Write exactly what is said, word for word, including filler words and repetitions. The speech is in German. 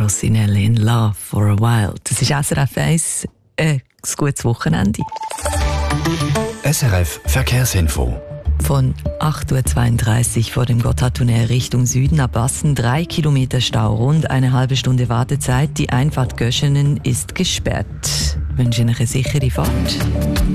Rossinelli in Love for a While. Das ist S R F eins, äh, ein gutes Wochenende. S R F Verkehrsinfo. Von acht Uhr zweiunddreißig vor dem Gotthardtunnel Richtung Süden ab Bassen drei Kilometer Stau, rund eine halbe Stunde Wartezeit. Die Einfahrt Göschenen ist gesperrt. Ich wünsche Ihnen eine sichere Fahrt.